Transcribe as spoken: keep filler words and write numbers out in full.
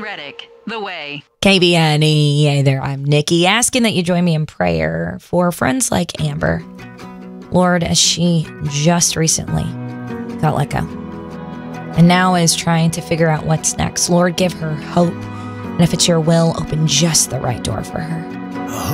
Reddick, The Way. K B N E. Hey there, I'm Nikki, asking that you join me in prayer for friends like Amber. Lord, as she just recently got let go and now is trying to figure out what's next, Lord, give her hope. And if it's your will, open just the right door for her.